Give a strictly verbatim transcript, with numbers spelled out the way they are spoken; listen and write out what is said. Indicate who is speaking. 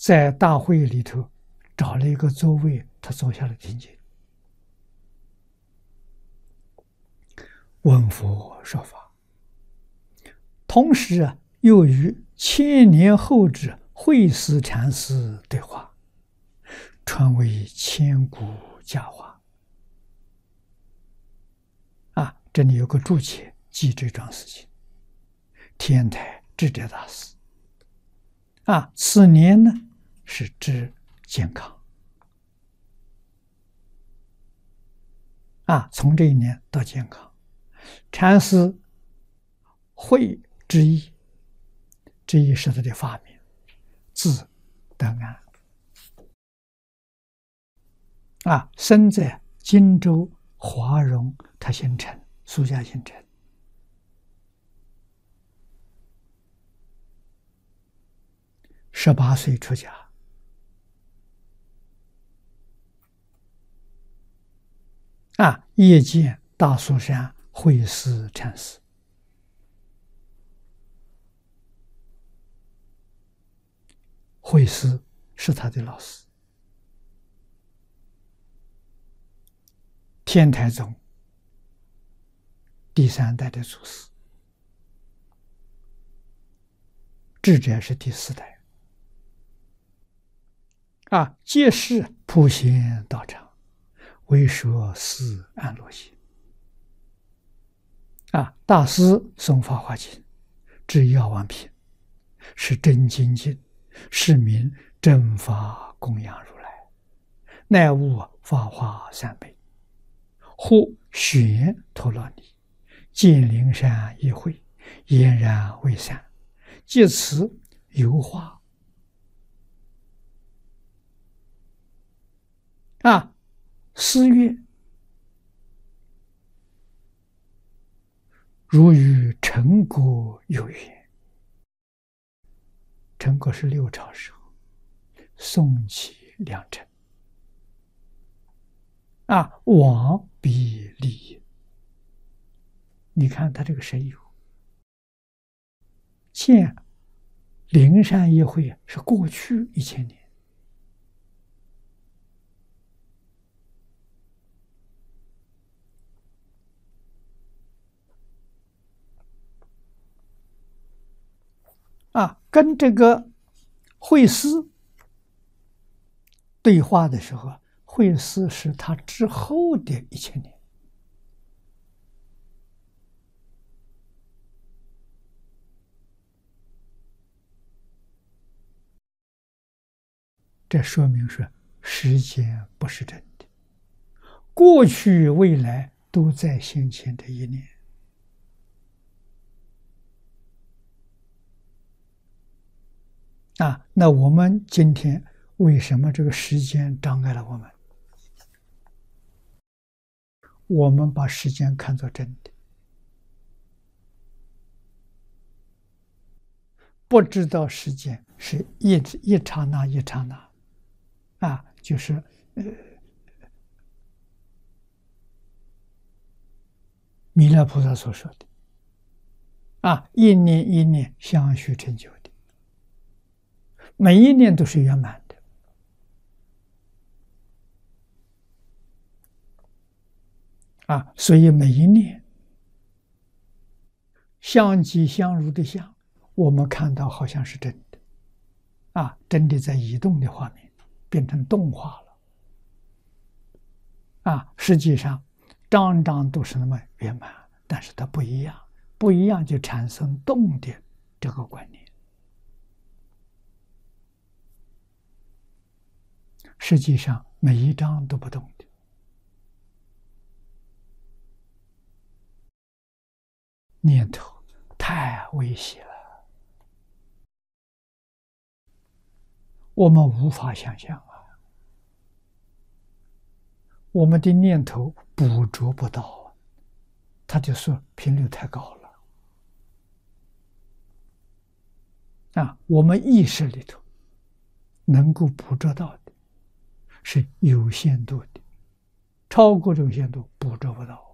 Speaker 1: 在大会里头找了一个座位，他坐下来听经，闻佛说法，同时啊，又与千年后之慧思禅师对话，传为千古佳话。啊，这里有个注解记这桩事情。天台智者大师啊，此年呢是指健康啊，从这一年到健康，禅师慧之意，之意是他的发明，字德安啊，生在荆州华容，他姓陈，苏家姓陈。十八岁出家，啊，夜见大苏山慧思禅师，慧思是他的老师，天台宗第三代的祖师，智者是第四代。啊，皆是普贤道场，为说四安乐行。啊，大师诵法华经，至药王品，是真精进，是名正法供养如来，乃悟法华三昧。忽旋陀罗尼，见灵山一会，俨然未散，借此游化。啊，思曰：如与陈国有缘。陈国是六朝时候，宋齐梁陈。啊，往必利。你看他这个神游，见灵山一会是过去一千年。啊，跟这个慧思对话的时候，慧思是他之后的一千年。这说明说时间不是真的，过去未来都在先前的一念。啊，那我们今天为什么这个时间障碍了我们？我们把时间看作真的，不知道时间是一一刹那一刹那，啊，就是呃，弥勒菩萨所说的，啊，一念一念相续成就的。每一念都是圆满的，啊，所以每一念相即相如的相，我们看到好像是真的，啊，真的在移动的画面变成动画了，啊，实际上张张都是那么圆满，但是它不一样，不一样就产生动的这个观念。实际上每一张都不动的，念头太微细了，我们无法想象啊，我们的念头捕捉不到啊，他就说频率太高了啊，我们意识里头能够捕捉到的是有限度的，超过这个限度捕捉不到。